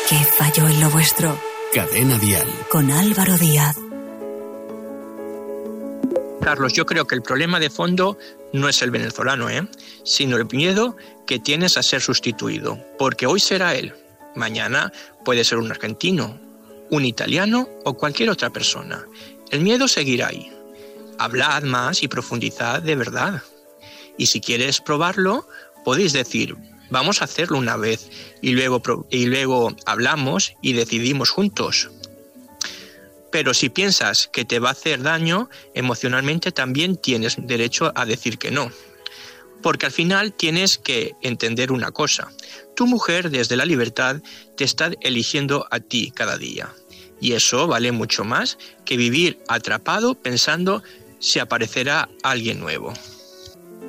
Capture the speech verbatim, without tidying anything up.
¿Qué falló en lo vuestro? Cadena Dial. Con Álvaro Díaz. Carlos, yo creo que el problema de fondo no es el venezolano, ¿eh? sino el miedo que tienes a ser sustituido. Porque hoy será él, mañana puede ser un argentino, un italiano o cualquier otra persona. El miedo seguirá ahí. Hablad más y profundizad de verdad. Y si quieres probarlo, podéis decir, vamos a hacerlo una vez y luego, y luego hablamos y decidimos juntos. Pero si piensas que te va a hacer daño, emocionalmente también tienes derecho a decir que no. Porque al final tienes que entender una cosa. Tu mujer, desde la libertad, te está eligiendo a ti cada día. Y eso vale mucho más que vivir atrapado pensando si aparecerá alguien nuevo.